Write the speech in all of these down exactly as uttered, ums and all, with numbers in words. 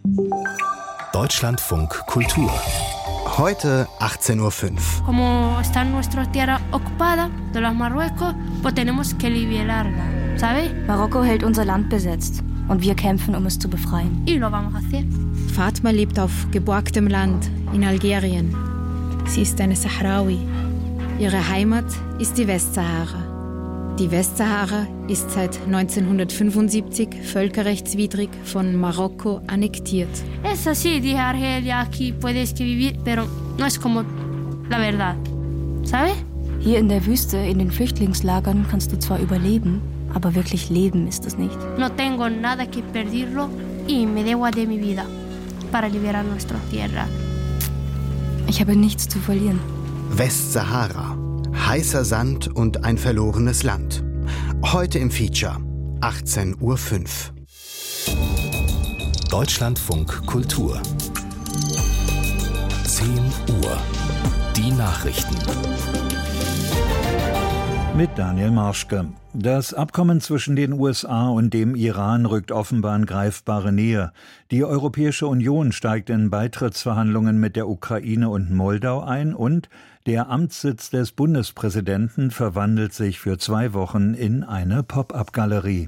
Deutschlandfunk Kultur. Heute achtzehn Uhr fünf. Como está nuestra tierra ocupada de los Marruecos, pues tenemos que liberarla, ¿sabes? Marokko hält unser Land besetzt und wir kämpfen, um es zu befreien. Y lo vamos a hacer. Fatma lebt auf geborgtem Land in Algerien. Sie ist eine Sahrawi. Ihre Heimat ist die Westsahara. Die Westsahara ist seit neunzehnhundertfünfundsiebzig völkerrechtswidrig von Marokko annektiert. Es así, dije Argelia, aquí puedes que vivir, pero no es como la verdad, ¿sabes? Hier in der Wüste, in den Flüchtlingslagern, kannst du zwar überleben, aber wirklich leben ist es nicht. No tengo nada que perderlo y me debo de mi vida para liberar nuestra tierra. Ich habe nichts zu verlieren. Westsahara. Heißer Sand und ein verlorenes Land. Heute im Feature. achtzehn Uhr fünf. Deutschlandfunk Kultur. zehn Uhr. Die Nachrichten. Mit Daniel Marschke. Das Abkommen zwischen den U S A und dem Iran rückt offenbar in greifbare Nähe. Die Europäische Union steigt in Beitrittsverhandlungen mit der Ukraine und Moldau ein und der Amtssitz des Bundespräsidenten verwandelt sich für zwei Wochen in eine Pop-up-Galerie.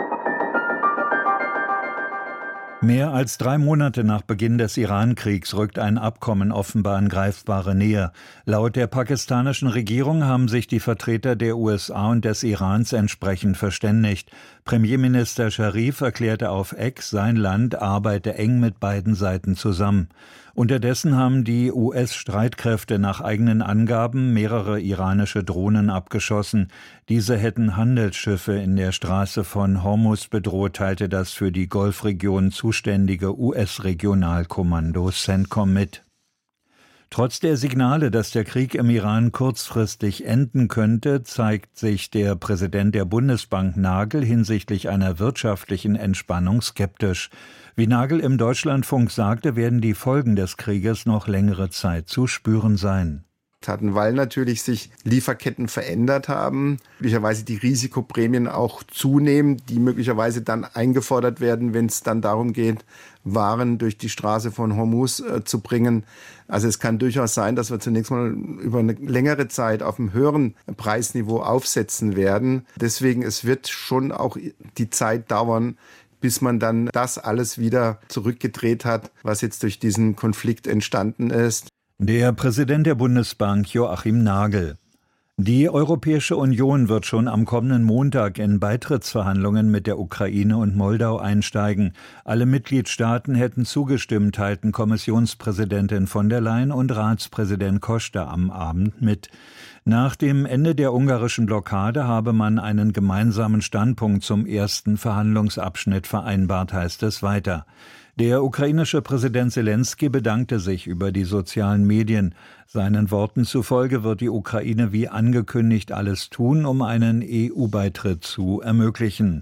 Mehr als drei Monate nach Beginn des Iran-Kriegs rückt ein Abkommen offenbar in greifbare Nähe. Laut der pakistanischen Regierung haben sich die Vertreter der U S A und des Irans entsprechend verständigt. Premierminister Sharif erklärte auf X, sein Land arbeite eng mit beiden Seiten zusammen. Unterdessen haben die U S-Streitkräfte nach eigenen Angaben mehrere iranische Drohnen abgeschossen. Diese hätten Handelsschiffe in der Straße von Hormuz bedroht, teilte das für die Golfregion zuständige U S-Regionalkommando CENTCOM mit. Trotz der Signale, dass der Krieg im Iran kurzfristig enden könnte, zeigt sich der Präsident der Bundesbank Nagel hinsichtlich einer wirtschaftlichen Entspannung skeptisch. Wie Nagel im Deutschlandfunk sagte, werden die Folgen des Krieges noch längere Zeit zu spüren sein. Hatten, weil natürlich sich Lieferketten verändert haben, möglicherweise die Risikoprämien auch zunehmen, die möglicherweise dann eingefordert werden, wenn es dann darum geht, Waren durch die Straße von Hormuz äh, zu bringen. Also es kann durchaus sein, dass wir zunächst mal über eine längere Zeit auf einem höheren Preisniveau aufsetzen werden. Deswegen, es wird schon auch die Zeit dauern, bis man dann das alles wieder zurückgedreht hat, was jetzt durch diesen Konflikt entstanden ist. Der Präsident der Bundesbank Joachim Nagel. Die Europäische Union wird schon am kommenden Montag in Beitrittsverhandlungen mit der Ukraine und Moldau einsteigen. Alle Mitgliedstaaten hätten zugestimmt, teilten Kommissionspräsidentin von der Leyen und Ratspräsident Costa am Abend mit. Nach dem Ende der ungarischen Blockade habe man einen gemeinsamen Standpunkt zum ersten Verhandlungsabschnitt vereinbart, heißt es weiter. Der ukrainische Präsident Selenskyj bedankte sich über die sozialen Medien. Seinen Worten zufolge wird die Ukraine wie angekündigt alles tun, um einen E U-Beitritt zu ermöglichen.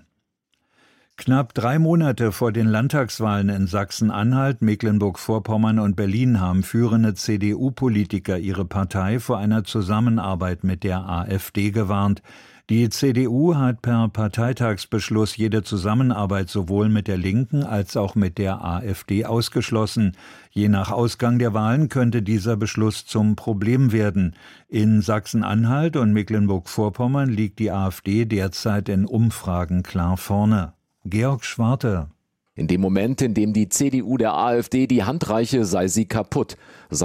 Knapp drei Monate vor den Landtagswahlen in Sachsen-Anhalt, Mecklenburg-Vorpommern und Berlin haben führende C D U-Politiker ihre Partei vor einer Zusammenarbeit mit der AfD gewarnt. Die C D U hat per Parteitagsbeschluss jede Zusammenarbeit sowohl mit der Linken als auch mit der AfD ausgeschlossen. Je nach Ausgang der Wahlen könnte dieser Beschluss zum Problem werden. In Sachsen-Anhalt und Mecklenburg-Vorpommern liegt die AfD derzeit in Umfragen klar vorne. Georg Schwarte. In dem Moment, in dem die C D U der AfD die Hand reiche, sei sie kaputt.